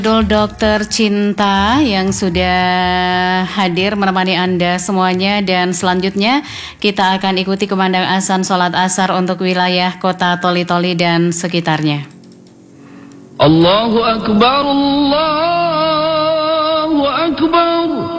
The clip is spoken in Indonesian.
Dokter Cinta yang sudah hadir menemani Anda semuanya, dan selanjutnya kita akan ikuti kumandang azan sholat asar untuk wilayah kota Toli-Toli dan sekitarnya. Allahu Akbar, Allahu Akbar.